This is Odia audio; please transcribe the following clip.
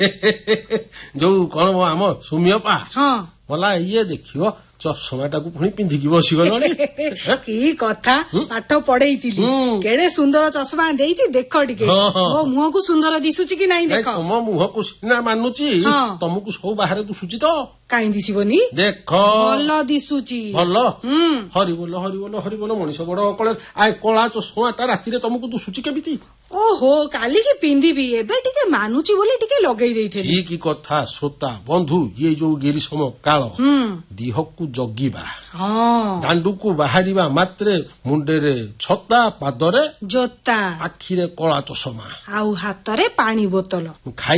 ଯୋଉ କଣ ଆମ ସୁମିଅପା ହଁ ବୋଲା ଇଏ ଦେଖିବ ଚଷମାଟାକୁ ପୁଣି ପିନ୍ଧିକି ବସିଗଲଣି। କି କଥା ପାଠ ପଢେଇଥିଲି କେଡେ ସୁନ୍ଦର ଚଷମା ଦେଇଛି ଦେଖ ଟିକେ ମୋ ମୁହଁକୁ ସୁନ୍ଦର ଦିଶୁଛି କି ନାଇଁ ଦେଖ। ତମ ମୁହଁକୁ ସିନା ମାନୁଛି ତମକୁ ସବୁ ବାହାରେ ଦିଶୁଛି ତ କାହିଁ ଦିଶିବନି ଦେଖ ଭଲ ଦିଶୁଛି ଭଲ। ହରିବୋଲ ହରିବୋଲ ହରିବୋଲ ମଣିଷ ବଡ ଅକଳେ କଳା ଚଷମାଟା ରାତିରେ ତମକୁ ଦିଶୁଛି କେମିତି? ଓହୋ କାଲିକି ପିନ୍ଧିବି ଏବେ ଟିକେ ମାନୁଛି ବୋଲି ଟିକେ ଲଗେଇ ଦେଇଥିଲି। ଠିକ କଥା ଶ୍ରୋତା ବନ୍ଧୁ ଇଏ ଯୋଉ ଗିରିଶମ କାଳ ଦିହକୁ ଜଗିବା ଦାଣ୍ଡକୁ ବାହାରିବା ମାତ୍ରେ ମୁଣ୍ଡରେ ଛତା ପାଦରେ ଜୋତା ଆଖିରେ କଳା ଚଷମା ଆଉ ହାତରେ ପାଣି ବୋତଲ ଖାଇ